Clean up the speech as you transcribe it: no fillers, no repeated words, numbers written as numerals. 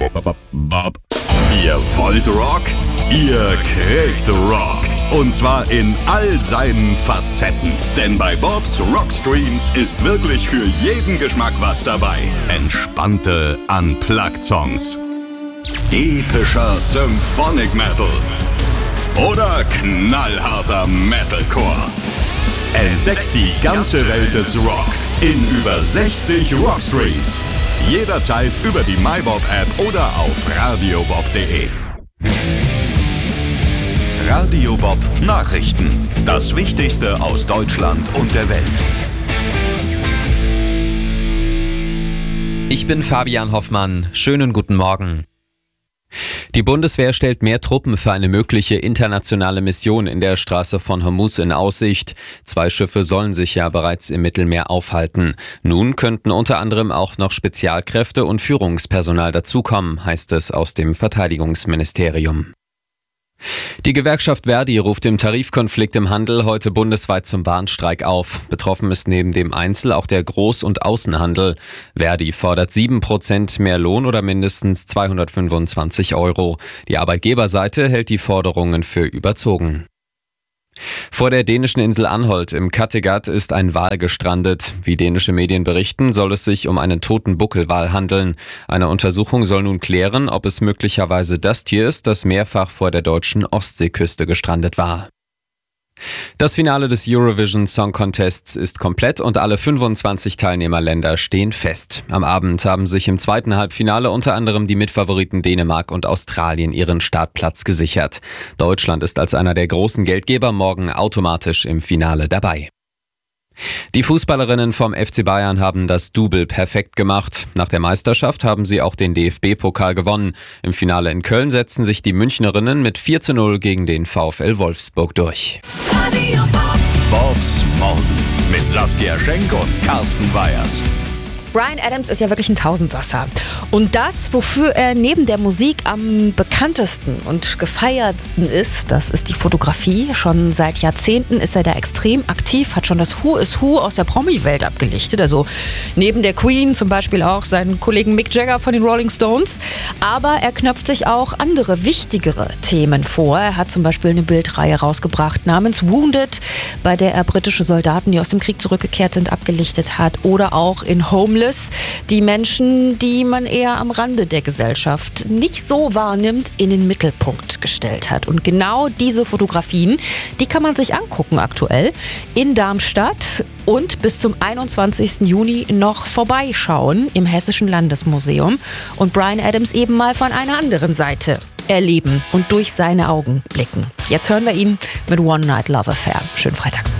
Bob. Ihr wollt Rock? Ihr kriegt Rock. Und zwar in all seinen Facetten. Denn bei Bobs Rockstreams ist wirklich für jeden Geschmack was dabei. Entspannte Unplugged-Songs, epischer Symphonic Metal oder knallharter Metalcore. Entdeckt die ganze Welt des Rock in über 60 Rockstreams. Jederzeit über die MyBob-App oder auf radiobob.de. Radio Bob Nachrichten. Das Wichtigste aus Deutschland und der Welt. Ich bin Fabian Hoffmann. Schönen guten Morgen. Die Bundeswehr stellt mehr Truppen für eine mögliche internationale Mission in der Straße von Hormuz in Aussicht. 2 Schiffe sollen sich ja bereits im Mittelmeer aufhalten. Nun könnten unter anderem auch noch Spezialkräfte und Führungspersonal dazukommen, heißt es aus dem Verteidigungsministerium. Die Gewerkschaft Verdi ruft im Tarifkonflikt im Handel heute bundesweit zum Warnstreik auf. Betroffen ist neben dem Einzel- auch der Groß- und Außenhandel. Verdi fordert 7% mehr Lohn oder mindestens 225 €. Die Arbeitgeberseite hält die Forderungen für überzogen. Vor der dänischen Insel Anholt im Kattegat ist ein Wal gestrandet. Wie dänische Medien berichten, soll es sich um einen toten Buckelwal handeln. Eine Untersuchung soll nun klären, ob es möglicherweise das Tier ist, das mehrfach vor der deutschen Ostseeküste gestrandet war. Das Finale des Eurovision Song Contests ist komplett und alle 25 Teilnehmerländer stehen fest. Am Abend haben sich im zweiten Halbfinale unter anderem die Mitfavoriten Dänemark und Australien ihren Startplatz gesichert. Deutschland ist als einer der großen Geldgeber morgen automatisch im Finale dabei. Die Fußballerinnen vom FC Bayern haben das Double perfekt gemacht. Nach der Meisterschaft haben sie auch den DFB-Pokal gewonnen. Im Finale in Köln setzen sich die Münchnerinnen mit 4:0 gegen den VfL Wolfsburg durch. Bobs Morgen mit Saskia Schenk und Carsten Weyers. Bryan Adams ist ja wirklich ein Tausendsasser. Und das, wofür er neben der Musik am bekanntesten und gefeiertsten ist, das ist die Fotografie. Schon seit Jahrzehnten ist er da extrem aktiv, hat schon das Who is Who aus der Promi-Welt abgelichtet. Also neben der Queen zum Beispiel auch seinen Kollegen Mick Jagger von den Rolling Stones. Aber er knöpft sich auch andere, wichtigere Themen vor. Er hat zum Beispiel eine Bildreihe rausgebracht namens Wounded, bei der er britische Soldaten, die aus dem Krieg zurückgekehrt sind, abgelichtet hat. Oder auch in Homeless, die Menschen, die man eher am Rande der Gesellschaft nicht so wahrnimmt, in den Mittelpunkt gestellt hat. Und genau diese Fotografien, die kann man sich angucken aktuell in Darmstadt und bis zum 21. Juni noch vorbeischauen im Hessischen Landesmuseum und Bryan Adams eben mal von einer anderen Seite erleben und durch seine Augen blicken. Jetzt hören wir ihn mit One Night Love Affair. Schönen Freitag.